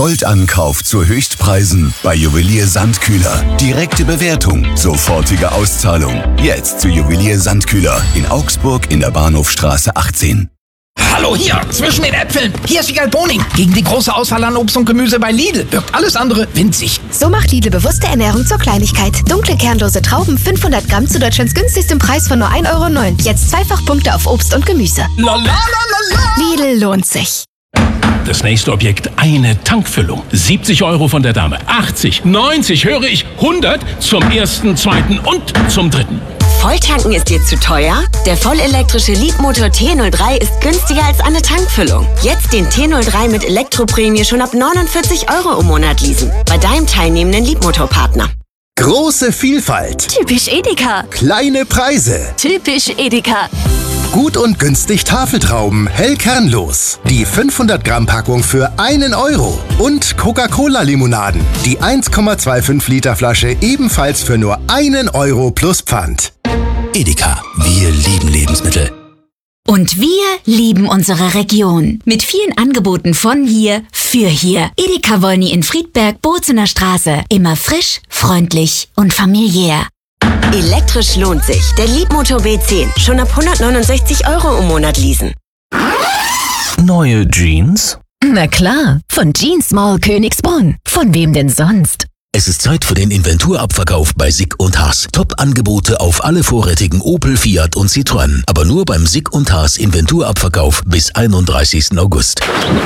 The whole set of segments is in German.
Goldankauf zu Höchstpreisen bei Juwelier Sandkühler. Direkte Bewertung, sofortige Auszahlung. Jetzt zu Juwelier Sandkühler in Augsburg in der Bahnhofstraße 18. Hallo hier, zwischen den Äpfeln. Hier ist Wiegald Boning. Gegen die große Auswahl an Obst und Gemüse bei Lidl wirkt alles andere winzig. So macht Lidl bewusste Ernährung zur Kleinigkeit. Dunkle kernlose Trauben 500 Gramm zu Deutschlands günstigstem Preis von nur 1,09 €. Jetzt Zweifachpunkte auf Obst und Gemüse. Lidl lohnt sich. Das nächste Objekt, eine Tankfüllung. 70 € von der Dame. 80, 90, höre ich, 100 zum ersten, zweiten und zum dritten. Volltanken ist dir zu teuer? Der vollelektrische Leapmotor T03 ist günstiger als eine Tankfüllung. Jetzt den T03 mit Elektroprämie schon ab 49 € im Monat leasen. Bei deinem teilnehmenden Leapmotor-Partner. Große Vielfalt. Typisch Edeka. Kleine Preise. Typisch Edeka. Gut und günstig Tafeltrauben, hell kernlos. Die 500 Gramm Packung für 1 €. Und Coca-Cola-Limonaden. Die 1,25 Liter Flasche ebenfalls für nur 1 € plus Pfand. Edeka, wir lieben Lebensmittel. Und wir lieben unsere Region. Mit vielen Angeboten von hier für hier. Edeka Wolny in Friedberg, Bozener Straße. Immer frisch, freundlich und familiär. Elektrisch lohnt sich. Der Leapmotor B10. Schon ab 169 € im Monat leasen. Neue Jeans? Na klar, von Jeans Mall Königsbrunn. Von wem denn sonst? Es ist Zeit für den Inventurabverkauf bei Sick & Haas. Top-Angebote auf alle vorrätigen Opel, Fiat und Citroën. Aber nur beim Sick & Haas Inventurabverkauf bis 31. August.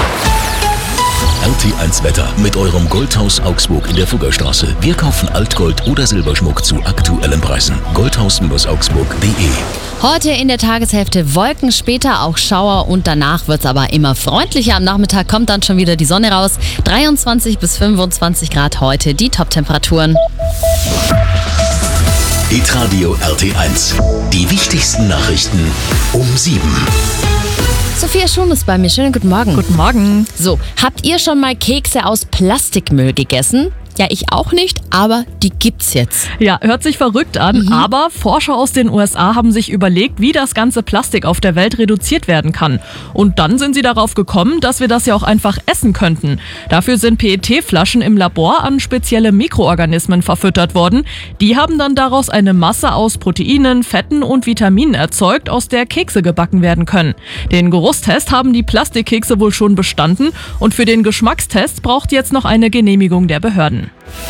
RT1 Wetter mit eurem Goldhaus Augsburg in der Fuggerstraße. Wir kaufen Altgold oder Silberschmuck zu aktuellen Preisen. Goldhaus-augsburg.de. Heute in der Tageshälfte Wolken, später auch Schauer und danach wird es aber immer freundlicher. Am Nachmittag kommt dann schon wieder die Sonne raus. 23 bis 25 Grad heute die Top-Temperaturen. Hitradio RT1. Die wichtigsten Nachrichten um 7. Sophia Schum ist bei mir. Schönen guten Morgen. Guten Morgen. So, habt ihr schon mal Kekse aus Plastikmüll gegessen? Ja, ich auch nicht, aber die gibt's jetzt. Ja, hört sich verrückt an, aber Forscher aus den USA haben sich überlegt, wie das ganze Plastik auf der Welt reduziert werden kann. Und dann sind sie darauf gekommen, dass wir das ja auch einfach essen könnten. Dafür sind PET-Flaschen im Labor an spezielle Mikroorganismen verfüttert worden. Die haben dann daraus eine Masse aus Proteinen, Fetten und Vitaminen erzeugt, aus der Kekse gebacken werden können. Den Geruchstest haben die Plastikkekse wohl schon bestanden und für den Geschmackstest braucht jetzt noch eine Genehmigung der Behörden.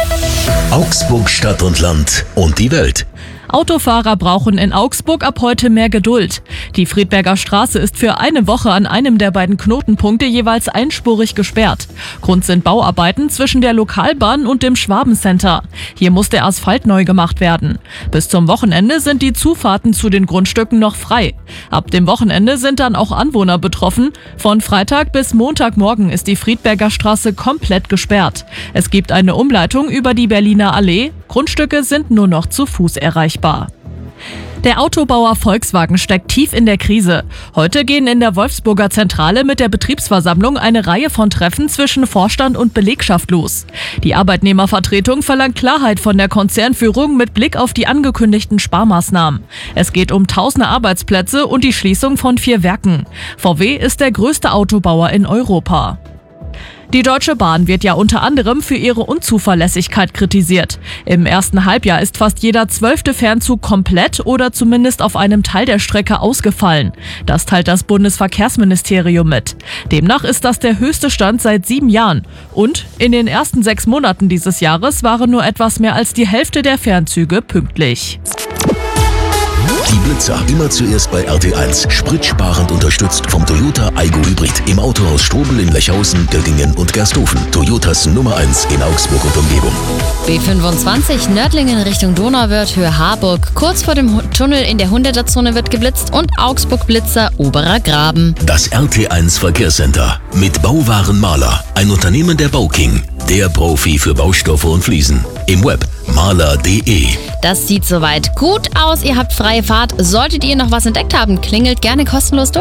Augsburg, Stadt und Land und die Welt. Autofahrer brauchen in Augsburg ab heute mehr Geduld. Die Friedberger Straße ist für eine Woche an einem der beiden Knotenpunkte jeweils einspurig gesperrt. Grund sind Bauarbeiten zwischen der Lokalbahn und dem Schwabencenter. Hier muss der Asphalt neu gemacht werden. Bis zum Wochenende sind die Zufahrten zu den Grundstücken noch frei. Ab dem Wochenende sind dann auch Anwohner betroffen. Von Freitag bis Montagmorgen ist die Friedberger Straße komplett gesperrt. Es gibt eine Umleitung über die Berliner Allee. Grundstücke sind nur noch zu Fuß erreichbar. Der Autobauer Volkswagen steckt tief in der Krise. Heute gehen in der Wolfsburger Zentrale mit der Betriebsversammlung eine Reihe von Treffen zwischen Vorstand und Belegschaft los. Die Arbeitnehmervertretung verlangt Klarheit von der Konzernführung mit Blick auf die angekündigten Sparmaßnahmen. Es geht um tausende Arbeitsplätze und die Schließung von 4 Werken. VW ist der größte Autobauer in Europa. Die Deutsche Bahn wird ja unter anderem für ihre Unzuverlässigkeit kritisiert. Im ersten Halbjahr ist fast jeder 12. Fernzug komplett oder zumindest auf einem Teil der Strecke ausgefallen. Das teilt das Bundesverkehrsministerium mit. Demnach ist das der höchste Stand seit 7 Jahren. Und in den ersten 6 Monaten dieses Jahres waren nur etwas mehr als die Hälfte der Fernzüge pünktlich. Die Blitzer, immer zuerst bei RT1. Spritsparend unterstützt vom Toyota Aygo Hybrid. Im Autohaus Strobel in Lechhausen, Göttingen und Gersthofen. Toyotas Nummer 1 in Augsburg und Umgebung. B25 Nördlingen Richtung Donauwörth, Höhe Harburg. Kurz vor dem Tunnel in der 100er-Zone wird geblitzt und Augsburg-Blitzer Oberer Graben. Das RT1 Verkehrscenter mit Bauwaren Maler. Ein Unternehmen der Bauking. Der Profi für Baustoffe und Fliesen. Im Web maler.de. Das sieht soweit gut aus. Ihr habt freie Fahrt. Solltet ihr noch was entdeckt haben, klingelt gerne kostenlos durch.